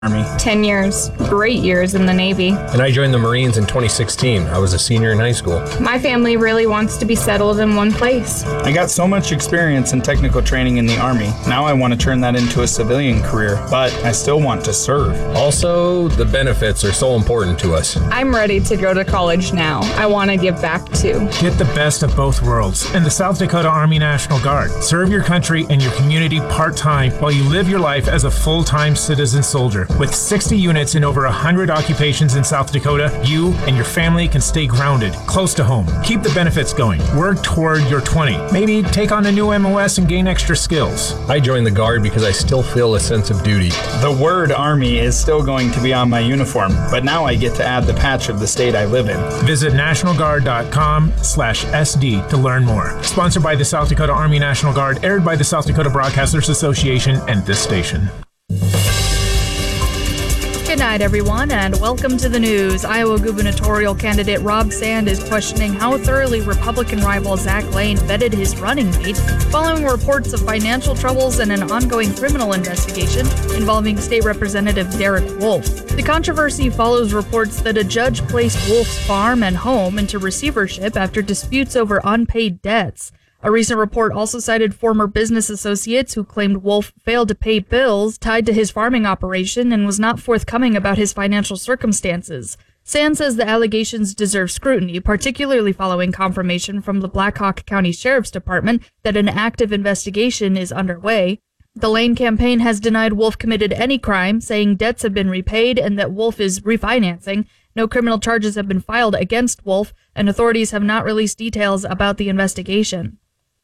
Army. 10 years. Great years in the Navy. And I joined the Marines in 2016. I was a senior in high school. My family really wants to be settled in one place. I got so much experience and technical training in the Army. Now I want to turn that into a civilian career, but I still want to serve. Also, the benefits are so important to us. I'm ready to go to college now. I want to give back too. Get the best of both worlds in the South Dakota Army National Guard. Serve your country and your community part-time while you live your life as a full-time citizen soldier. With 60 units in over 100 occupations in South Dakota, you and your family can stay grounded, close to home. Keep the benefits going. Work toward your 20. Maybe take on a new MOS and gain extra skills. I joined the Guard because I still feel a sense of duty. The word Army is still going to be on my uniform, but now I get to add the patch of the state I live in. Visit nationalguard.com/SD to learn more. Sponsored by the South Dakota Army National Guard, aired by the South Dakota Broadcasters Association and this station. Good night, everyone, and welcome to the news. Iowa gubernatorial candidate Rob Sand is questioning how thoroughly Republican rival Zach Lane vetted his running mate following reports of financial troubles and an ongoing criminal investigation involving State Representative Derek Wolf. The controversy follows reports that a judge placed Wolf's farm and home into receivership after disputes over unpaid debts. A recent report also cited former business associates who claimed Wolf failed to pay bills tied to his farming operation and was not forthcoming about his financial circumstances. Sand says the allegations deserve scrutiny, particularly following confirmation from the Black Hawk County Sheriff's Department that an active investigation is underway. The Lane campaign has denied Wolf committed any crime, saying debts have been repaid and that Wolf is refinancing. No criminal charges have been filed against Wolf, and authorities have not released details about the investigation.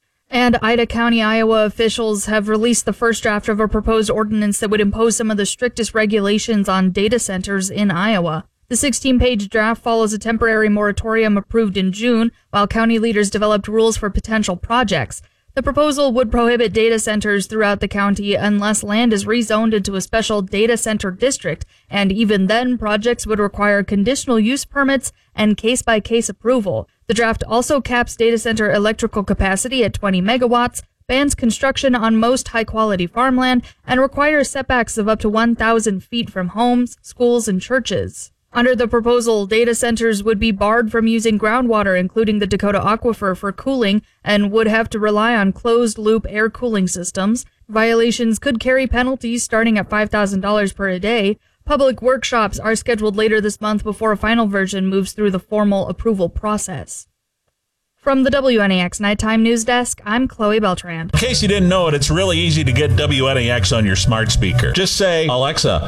And Ida County, Iowa officials have released the first draft of a proposed ordinance that would impose some of the strictest regulations on data centers in Iowa. The 16-page draft follows a temporary moratorium approved in June, while county leaders developed rules for potential projects. The proposal would prohibit data centers throughout the county unless land is rezoned into a special data center district, and even then, projects would require conditional use permits and case-by-case approval. The draft also caps data center electrical capacity at 20 megawatts, bans construction on most high-quality farmland, and requires setbacks of up to 1,000 feet from homes, schools, and churches. Under the proposal, data centers would be barred from using groundwater, including the Dakota Aquifer, for cooling, and would have to rely on closed-loop air cooling systems. Violations could carry penalties starting at $5,000 per day. Public workshops are scheduled later this month before a final version moves through the formal approval process. From the WNAX Nighttime News Desk, I'm Chloe Beltran. In case you didn't know it, it's really easy to get WNAX on your smart speaker. Just say, Alexa,